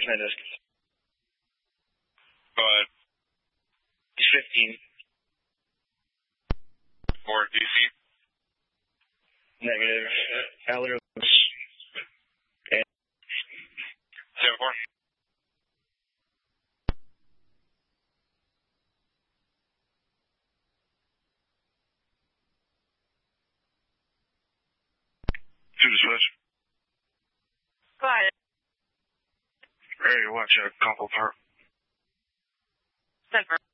Here's my disc. Go ahead. He's 15. For DC? Negative. Aller. 7-4. To the switch. Go ahead. Ready to watch a couple part. 7.